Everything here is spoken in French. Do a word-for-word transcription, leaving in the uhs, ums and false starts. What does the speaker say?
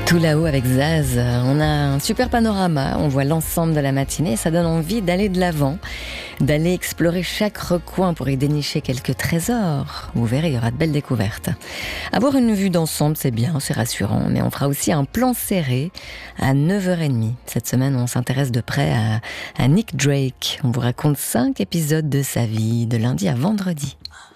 Tout là-haut avec Zaz, on a un super panorama, on voit l'ensemble de la matinée et ça donne envie d'aller de l'avant, d'aller explorer chaque recoin pour y dénicher quelques trésors. Vous verrez, il y aura de belles découvertes. Avoir une vue d'ensemble, c'est bien, c'est rassurant, mais on fera aussi un plan serré à neuf heures trente. Cette semaine, on s'intéresse de près à, à Nick Drake. On vous raconte cinq épisodes de sa vie, de lundi à vendredi.